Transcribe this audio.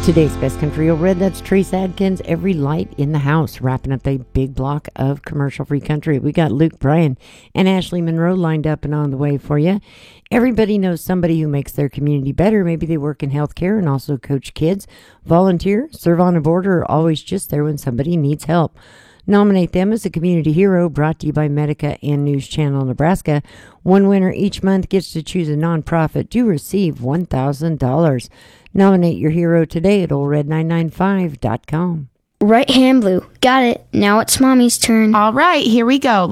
Today's Best Country Old Red, that's Trace Adkins, Every Light in the House, wrapping up a big block of commercial-free country. We got Luke Bryan and Ashley Monroe lined up and on the way for you. Everybody knows somebody who makes their community better. Maybe they work in healthcare and also coach kids, volunteer, serve on a board, or are always just there when somebody needs help. Nominate them as a community hero, brought to you by Medica and News Channel Nebraska. One winner each month gets to choose a nonprofit to receive $1,000. Nominate your hero today at oldred995.com. Right hand blue. Got it. Now it's Mommy's turn. All right, here we go.